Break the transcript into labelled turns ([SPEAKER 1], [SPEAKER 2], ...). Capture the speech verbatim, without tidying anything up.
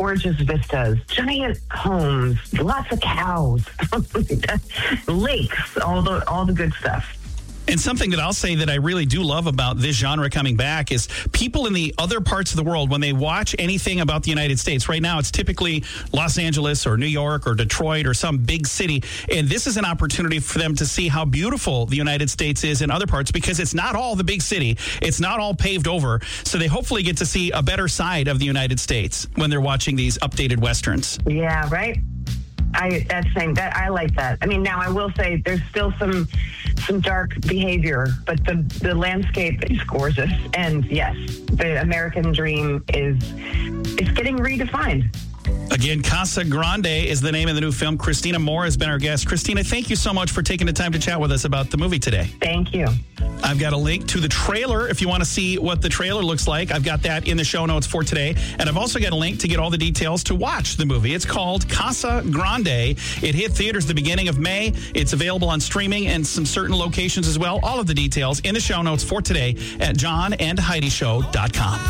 [SPEAKER 1] gorgeous vistas, giant homes, lots of cows, lakes, all the all the good stuff.
[SPEAKER 2] And something that I'll say that I really do love about this genre coming back is people in the other parts of the world, when they watch anything about the United States, right now it's typically Los Angeles or New York or Detroit or some big city. And this is an opportunity for them to see how beautiful the United States is in other parts, because it's not all the big city. It's not all paved over. So they hopefully get to see a better side of the United States when they're watching these updated Westerns.
[SPEAKER 1] Yeah, right? I that's saying that I like that. I mean, now I will say there's still some some dark behavior, but the the landscape is gorgeous, and yes, the American dream is is getting redefined.
[SPEAKER 2] Again, Casa Grande is the name of the new film. Christina Moore has been our guest. Christina, thank you so much for taking the time to chat with us about the movie today.
[SPEAKER 1] Thank you.
[SPEAKER 2] I've got a link to the trailer if you want to see what the trailer looks like. I've got that in the show notes for today. And I've also got a link to get all the details to watch the movie. It's called Casa Grande. It hit theaters the beginning of May. It's available on streaming and some certain locations as well. All of the details in the show notes for today at john and heidi show dot com.